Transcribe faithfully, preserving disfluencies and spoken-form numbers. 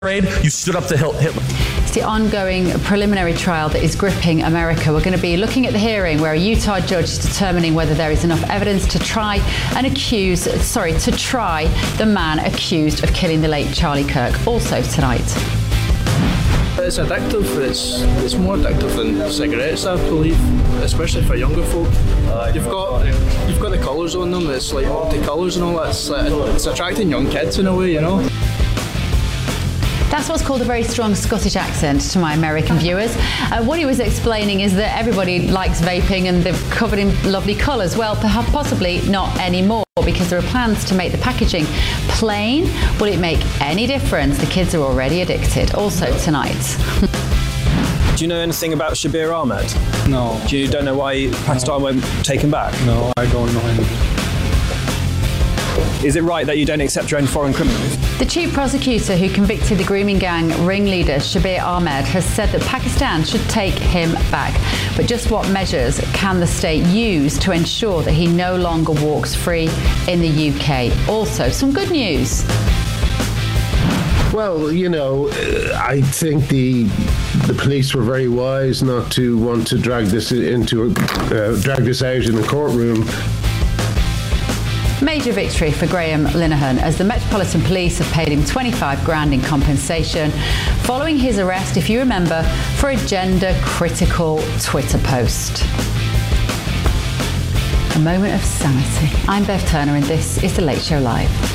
You stood up to Hitler. It's the ongoing preliminary trial that is gripping America. We're going to be looking at the hearing where a Utah judge is determining whether there is enough evidence to try and accuse, sorry, to try the man accused of killing the late Charlie Kirk. Also tonight. It's addictive. It's it's more addictive than cigarettes, I believe, especially for younger folk. Uh, you've got you've got the colours on them. It's like multicolours and all that. It's, like, it's attracting young kids in a way, you know. That's what's called a very strong Scottish accent to my American viewers. Uh, what he was explaining is that everybody likes vaping and they're covered in lovely colours. Well, perhaps possibly not anymore, because there are plans to make the packaging plain. Will it make any difference? The kids are already addicted. Also tonight. Do you know anything about Shabir Ahmed? No. Do you don't know why Pakistan no. won't take him back? No, I don't know anything. Is it right that you don't accept your own foreign criminals? The chief prosecutor who convicted the grooming gang ringleader Shabir Ahmed has said that Pakistan should take him back. But just what measures can the state use to ensure that he no longer walks free in the U K? Also, some good news. Well, you know, I think the the police were very wise not to want to drag this into uh, drag this out in the courtroom. Major victory for Graham Linehan as the Metropolitan Police have paid him twenty-five grand in compensation following his arrest, if you remember, for a gender-critical Twitter post. A moment of sanity. I'm Bev Turner and this is The Late Show Live.